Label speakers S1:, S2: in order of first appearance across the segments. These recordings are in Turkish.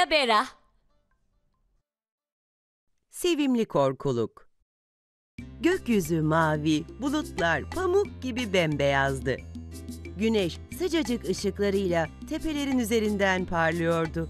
S1: Ayla Bera.
S2: Sevimli korkuluk. Gökyüzü mavi, bulutlar pamuk gibi bembeyazdı. Güneş sıcacık ışıklarıyla tepelerin üzerinden parlıyordu.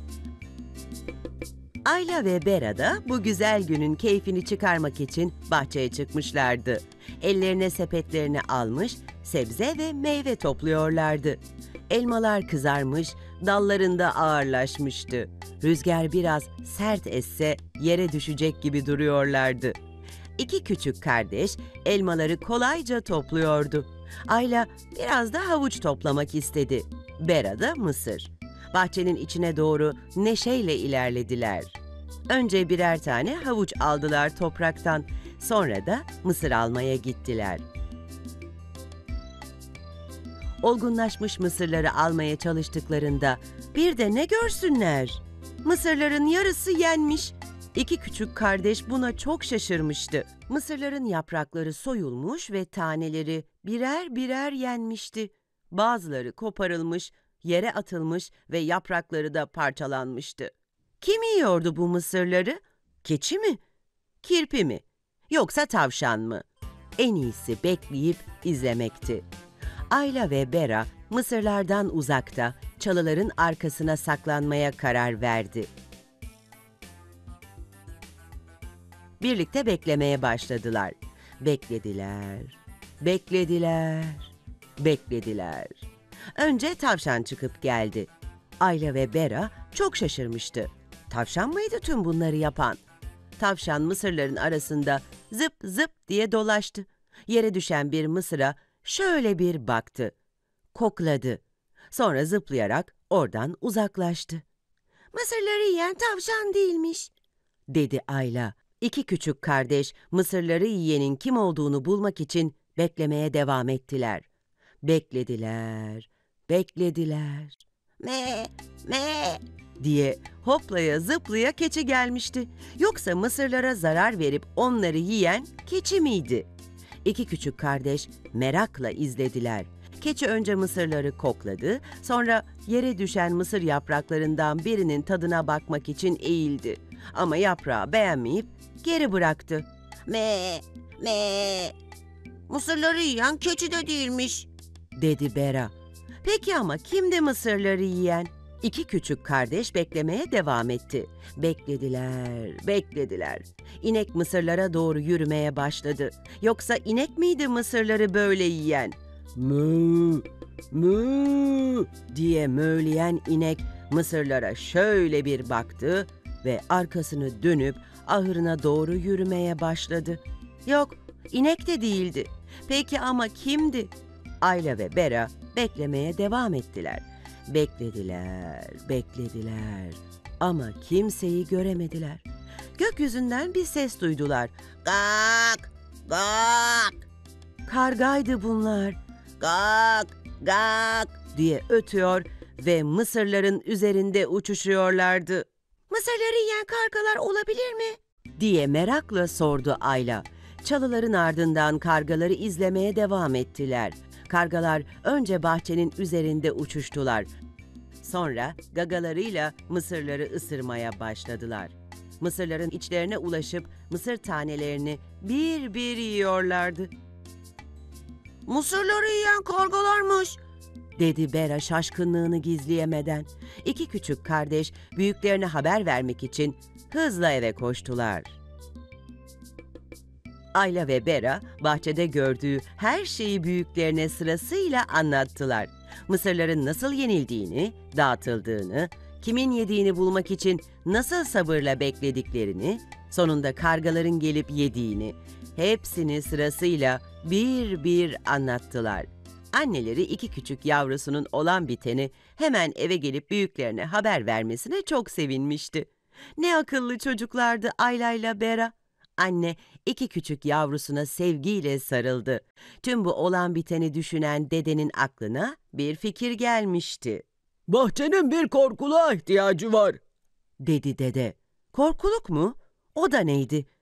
S2: Ayla ve Bera da bu güzel günün keyfini çıkarmak için bahçeye çıkmışlardı. Ellerine sepetlerini almış, sebze ve meyve topluyorlardı. Elmalar kızarmış, dallarında ağırlaşmıştı. Rüzgar biraz sert esse yere düşecek gibi duruyorlardı. İki küçük kardeş elmaları kolayca topluyordu. Ayla biraz da havuç toplamak istedi. Bera da mısır. Bahçenin içine doğru neşeyle ilerlediler. Önce birer tane havuç aldılar topraktan, sonra da mısır almaya gittiler. Olgunlaşmış mısırları almaya çalıştıklarında bir de ne görsünler? Mısırların yarısı yenmiş. İki küçük kardeş buna çok şaşırmıştı. Mısırların yaprakları soyulmuş ve taneleri birer birer yenmişti. Bazıları koparılmış, yere atılmış ve yaprakları da parçalanmıştı. Kim yiyordu bu mısırları? Keçi mi? Kirpi mi? Yoksa tavşan mı? En iyisi bekleyip izlemekti. Ayla ve Bera mısırlardan uzakta, çalıların arkasına saklanmaya karar verdi. Birlikte beklemeye başladılar. Beklediler, beklediler, beklediler. Önce tavşan çıkıp geldi. Ayla ve Bera çok şaşırmıştı. Tavşan mıydı tüm bunları yapan? Tavşan mısırların arasında zıp zıp diye dolaştı. Yere düşen bir mısıra şöyle bir baktı. Kokladı. Sonra zıplayarak oradan uzaklaştı. "Mısırları yiyen tavşan değilmiş," dedi Ayla. İki küçük kardeş mısırları yiyenin kim olduğunu bulmak için beklemeye devam ettiler. Beklediler, beklediler. "Me, me," diye hoplaya zıplaya keçi gelmişti. Yoksa mısırlara zarar verip onları yiyen keçi miydi? İki küçük kardeş merakla izlediler. Keçi önce mısırları kokladı, sonra yere düşen mısır yapraklarından birinin tadına bakmak için eğildi. Ama yaprağı beğenmeyip geri bıraktı. "Me, me, mısırları yiyen keçi de değilmiş," dedi Bera. Peki ama kimdi mısırları yiyen? İki küçük kardeş beklemeye devam etti. Beklediler, beklediler. İnek mısırlara doğru yürümeye başladı. Yoksa inek miydi mısırları böyle yiyen? "Mü, mü," diye mövleyen inek mısırlara şöyle bir baktı ve arkasını dönüp ahırına doğru yürümeye başladı. Yok, inek de değildi. Peki ama kimdi? Ayla ve Bera beklemeye devam ettiler. Beklediler, beklediler ama kimseyi göremediler. Gökyüzünden bir ses duydular. "Gak, gak." Kargaydı bunlar. "Gak, gak," diye ötüyor ve mısırların üzerinde uçuşuyorlardı. "Mısırları yiyen kargalar olabilir mi?" diye merakla sordu Ayla. Çalıların ardından kargaları izlemeye devam ettiler. Kargalar önce bahçenin üzerinde uçuştular. Sonra gagalarıyla mısırları ısırmaya başladılar. Mısırların içlerine ulaşıp mısır tanelerini bir bir yiyorlardı. "Mısırları yiyen kargalarmış," dedi Bera şaşkınlığını gizleyemeden. İki küçük kardeş büyüklerine haber vermek için hızla eve koştular. Ayla ve Bera bahçede gördüğü her şeyi büyüklerine sırasıyla anlattılar. Mısırların nasıl yenildiğini, dağıtıldığını, kimin yediğini bulmak için nasıl sabırla beklediklerini, sonunda kargaların gelip yediğini, hepsini sırasıyla bir bir anlattılar. Anneleri iki küçük yavrusunun olan biteni hemen eve gelip büyüklerine haber vermesine çok sevinmişti. Ne akıllı çocuklardı Ayla'yla Bera. Anne iki küçük yavrusuna sevgiyle sarıldı. Tüm bu olan biteni düşünen dedenin aklına bir fikir gelmişti.
S3: "Bahçenin bir korkuluğa ihtiyacı var,"
S2: Dedi dede. Korkuluk mu? O da neydi?